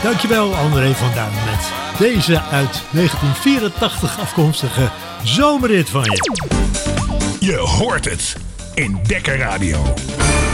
Dankjewel André van Duin met deze uit 1984 afkomstige zomerrit van je. Je hoort het in Dekker Radio.